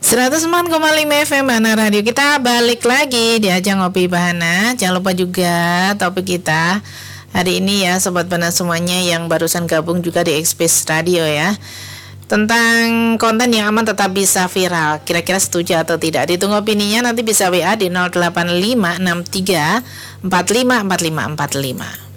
104,5 FM Bahana Radio. Kita balik lagi di ajang Ngopi Bahana. Jangan lupa juga topik kita hari ini ya Sobat Bahana semuanya yang barusan gabung juga di Express Radio ya, tentang konten yang aman tetap bisa viral. Kira-kira setuju atau tidak? Ditunggu opininya, nanti bisa WA di 08563 454545.